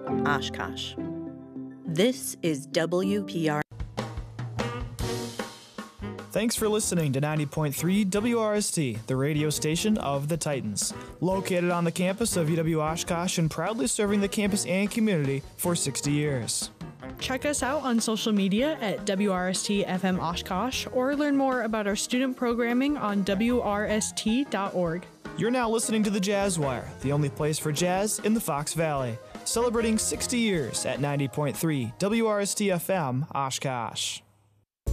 Oshkosh. This is WPR. Thanks for listening to 90.3 WRST, the radio station of the Titans. Located on the campus of UW Oshkosh and proudly serving the campus and community for 60 years. Check us out on social media at WRST FM Oshkosh or learn more about our student programming on WRST.org. You're now listening to the Jazz Wire, the only place for jazz in the Fox Valley. Celebrating 60 years at 90.3 WRST FM Oshkosh.